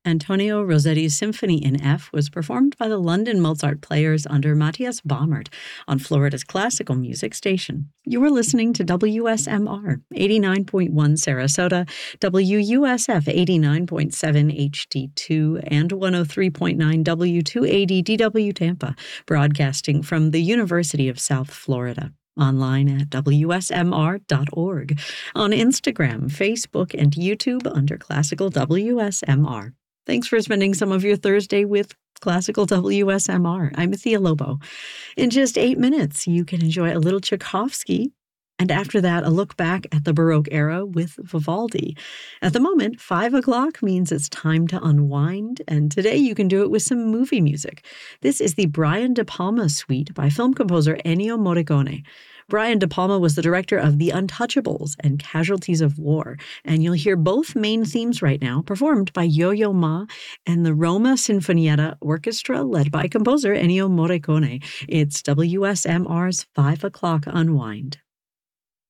Antonio Rossetti's Symphony in F was performed by the London Mozart Players under Matthias Baumert on Florida's classical music station. You are listening to WSMR 89.1 Sarasota, WUSF 89.7 HD2, and 103.9 W280 DW Tampa, broadcasting from the University of South Florida. Online at WSMR.org, on Instagram, Facebook, and YouTube under Classical WSMR. Thanks for spending some of your Thursday with Classical WSMR. I'm Athea Lobo. In just 8 minutes, you can enjoy a little Tchaikovsky, and after that, a look back at the Baroque era with Vivaldi. At the moment, 5 o'clock means it's time to unwind, and today you can do it with some movie music. This is the Brian De Palma Suite by film composer Ennio Morricone. Brian De Palma was the director of The Untouchables and Casualties of War, and you'll hear both main themes right now performed by Yo-Yo Ma and the Roma Sinfonietta Orchestra led by composer Ennio Morricone. It's WSMR's 5 o'clock unwind.